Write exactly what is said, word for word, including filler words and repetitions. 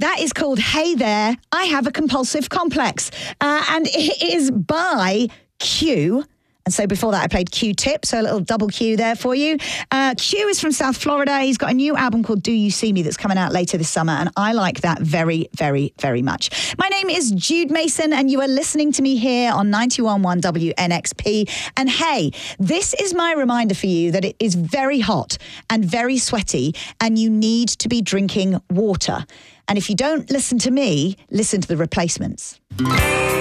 That is called Hey There, I Have a Compulsive Complex. Uh, and it is by Q. And so before that, I played Q-Tip, so a little double Q there for you. Uh, Q is from South Florida. He's got a new album called Do You See Me that's coming out later this summer, and I like that very, very, very much. My name is Jude Mason, and you are listening to me here on ninety-one point one W N X P. And hey, this is my reminder for you that it is very hot and very sweaty, and you need to be drinking water. And if you don't listen to me, listen to The Replacements.